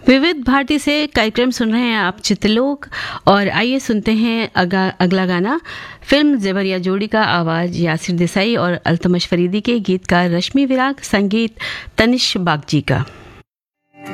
विविध भारती से कार्यक्रम सुन रहे हैं आप चित्रलोक। और आइए सुनते हैं अगला गाना। फिल्म ज़ेवरिया जोड़ी का आवाज़ यासिर देसाई और अल्तमश फरीदी के, गीतकार रश्मि विराग, संगीत तनिष्क बागची का।